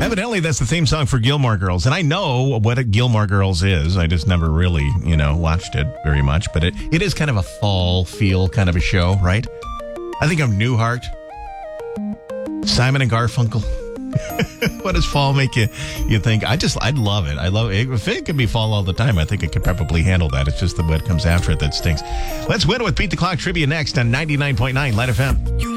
Evidently, that's the theme song for Gilmore Girls. And I know what a Gilmore Girls is. I just never really, watched it very much. But it is kind of a fall feel kind of a show, right? I think of Newhart, Simon and Garfunkel. What does fall make you think? I'd love it. I love it. If it could be fall all the time, I think it could probably handle that. It's just the what comes after it that stinks. Let's win with Beat the Clock trivia next on 99.9 Light FM.